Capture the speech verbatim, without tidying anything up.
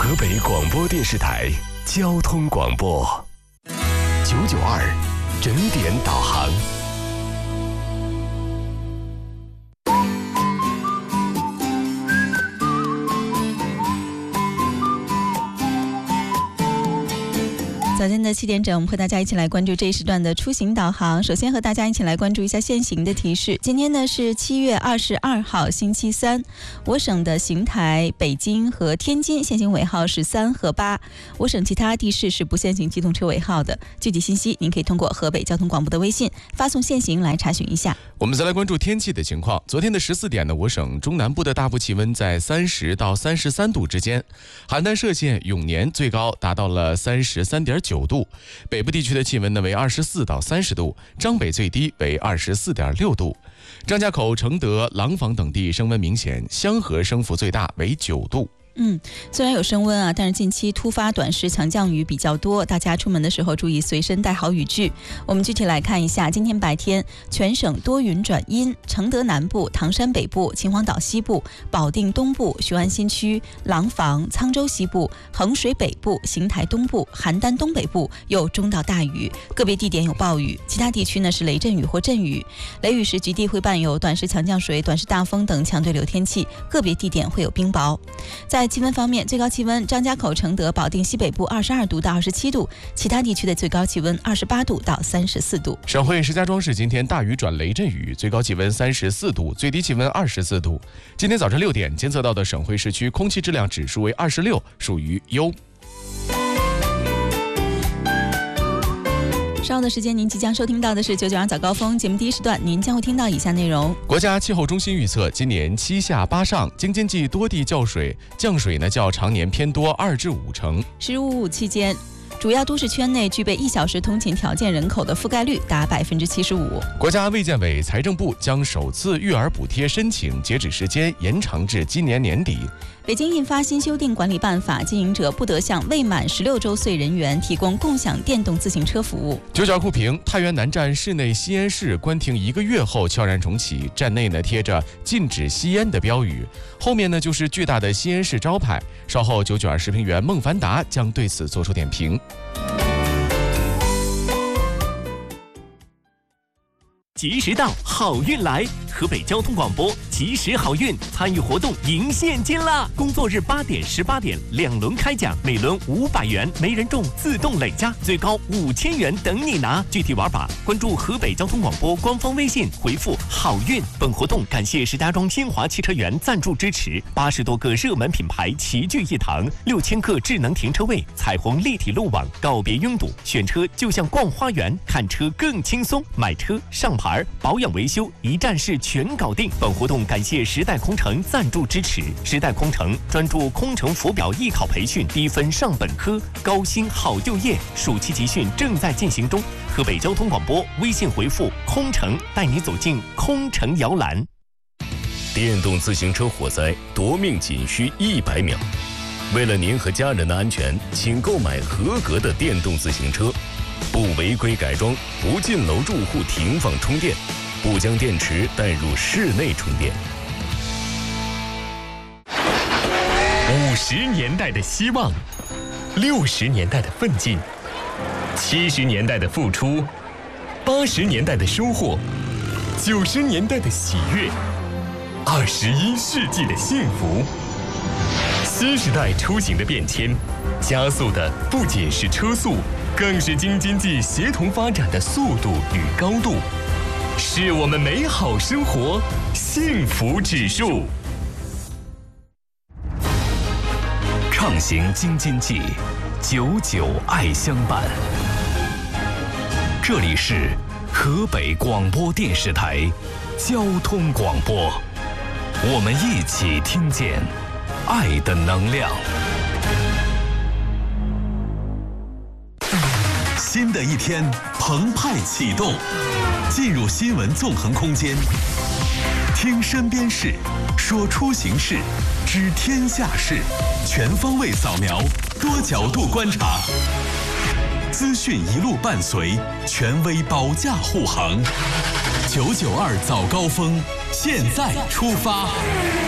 河北广播电视台交通广播九九二整点导航。 早间的七点整，我们和大家一起来关注这一时段的出行导航。首先和大家一起来关注一下现行的提示。今天呢是七月二十二号星期三，我省的邢台、北京和天津限行尾号是三和八，我省其他地市是不限行机动车尾号的。具体信息您可以通过河北交通广播的微信发送限行来查询一下。 我们再来关注天气的情况。昨天的十四点呢，我省中南部的大部气温在三十到三十三度之间，邯郸歙县永年最高达到了三十三点九度，北部地区的气温呢为二十四到三十度，张北最低为二十四点六度。张家口、承德、廊坊等地升温明显，香河升幅最大为九度。 嗯，虽然有升温啊，但是近期突发短时强降雨比较多，大家出门的时候注意随身带好雨具。我们具体来看一下，今天白天全省多云转阴，承德南部、唐山北部、秦皇岛西部、保定东部、雄安新区、廊坊、沧州西部、衡水北部、邢台东部、邯郸东北部有中到大雨，个别地点有暴雨，其他地区呢是雷阵雨或阵雨。雷雨时局地会伴有短时强降水、短时大风等强对流天气，个别地点会有冰雹。在气温方面，最高气温张家口、承德、保定西北部二十二度到二十七度，其他地区的最高气温二十八度到三十四度。 省会石家庄市今天大雨转雷阵雨，最高气温三十四度，最低气温二十四度。今天早晨六点监测到的省会市区空气质量指数为二十六，属于优。 稍后的时间，您即将收听到的是九九二早高峰节目第一时段，您将会听到以下内容。 国家气候中心预测，今年七下八上，京津冀多地较水，降水呢较常年偏多二至五成。 十五五期间，主要都市圈内具备一小时通勤条件人口的覆盖率达百分之七十五。 国家卫健委、财政部将首次育儿补贴申请截止时间延长至今年年底。 北京印发新修订管理办法，经营者不得向未满十六周岁人员提供共享电动自行车服务。 九角库平太原南站室内吸烟室关停一个月后悄然重启，站内呢贴着禁止吸烟的标语，后面呢就是巨大的吸烟室招牌。稍后九九二时评员孟凡达将对此做出点评。 及时到，好运来！河北交通广播及时好运参与活动赢现金啦！工作日八点、十八点两轮开奖，每轮五百元，没人中自动累加，最高五千元等你拿。具体玩法，关注河北交通广播官方微信，回复“好运”。本活动感谢石家庄新华汽车园赞助支持，八十多个热门品牌齐聚一堂，六千个智能停车位，彩虹立体路网，告别拥堵，选车就像逛花园，看车更轻松，买车上牌。保养维修一站式全搞定。本活动感谢时代空乘赞助支持。时代空乘专注空乘浮表艺考培训，低分上本科，高薪好就业。暑期集训正在进行中。河北交通广播微信回复“空乘”，带你走进空乘摇篮。 电动自行车火灾夺命仅需一百秒。为了您和家人的安全，请购买合格的电动自行车。不违规改装，不进楼住户停放充电，不将电池带入室内充电。 五十年代的希望，六十年代的奋进，七十年代的付出，八十年代的收获，九十年代的喜悦，二十一世纪的幸福。新时代出行的变迁，加速的不仅是车速，更是京津冀协同发展的速度与高度，是我们美好生活幸福指数。 畅行京津冀，久久爱相伴。这里是河北广播电视台交通广播，我们一起听见爱的能量。 新的一天澎湃启动，进入新闻纵横空间，听身边事，说出行事，知天下事，全方位扫描，多角度观察，资讯一路伴随，权威保驾护航。九九二早高峰，现在出发。